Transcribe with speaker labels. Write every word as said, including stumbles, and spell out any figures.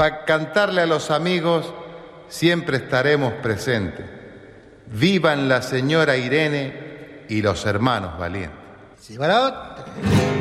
Speaker 1: para cantarle a los amigos siempre estaremos presentes. Vivan la señora Irene y los hermanos valientes.
Speaker 2: Sí, bueno.